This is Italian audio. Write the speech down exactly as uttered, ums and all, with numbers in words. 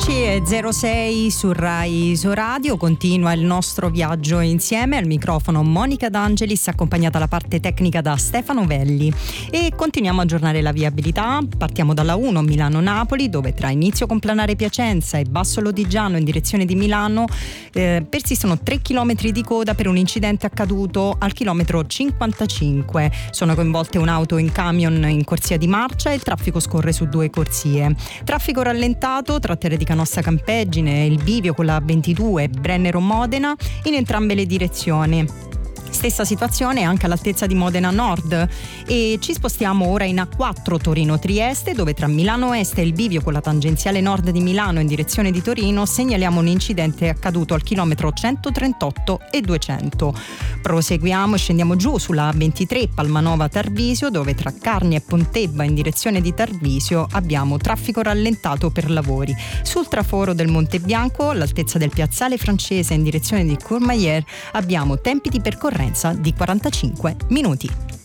undici e zero sei su Rai Isoradio, continua il nostro viaggio insieme. Al microfono Monica D'Angelis, accompagnata alla parte tecnica da Stefano Velli, e continuiamo a aggiornare la viabilità. Partiamo dalla uno Milano-Napoli, dove tra Inizio Complanare Piacenza e Basso Lodigiano in direzione di Milano eh, persistono tre chilometri di coda per un incidente accaduto al chilometro cinquantacinque. Sono coinvolte un'auto in camion in corsia di marcia e il traffico scorre su due corsie. Traffico rallentato tra Terre di Canossa Campeggine e il bivio con la ventidue Brennero-Modena in entrambe le direzioni. Stessa situazione anche all'altezza di Modena Nord, e ci spostiamo ora in A quattro Torino-Trieste, dove tra Milano Est e il bivio con la tangenziale nord di Milano in direzione di Torino segnaliamo un incidente accaduto al chilometro centotrentotto e duecento. Proseguiamo e scendiamo giù sulla A ventitré Palmanova Tarvisio, dove tra Carnia e Pontebba in direzione di Tarvisio abbiamo traffico rallentato per lavori. Sul traforo del Monte Bianco, all'altezza del piazzale francese in direzione di Courmayeur, abbiamo tempi di percorrenza di quarantacinque minuti.